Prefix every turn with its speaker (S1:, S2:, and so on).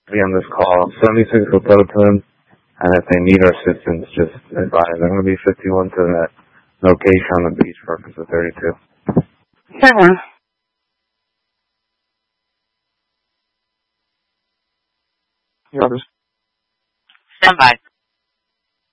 S1: be on this call. 76 will go to them, and if they need our assistance, just advise. I'm going to be 51 to that location on the beach for 32.
S2: Okay, man.
S3: Stand by.